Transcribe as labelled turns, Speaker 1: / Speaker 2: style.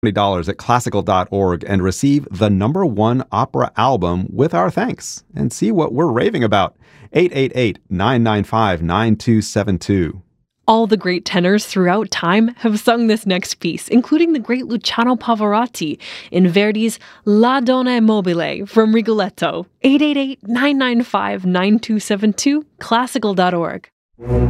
Speaker 1: $20 at classical.org and receive the #1 opera album with our thanks and see what we're raving about. 888-995-9272.
Speaker 2: All the great tenors throughout time have sung this next piece, including the great Luciano Pavarotti in Verdi's La Donna è mobile from Rigoletto. 888-995-9272, classical.org.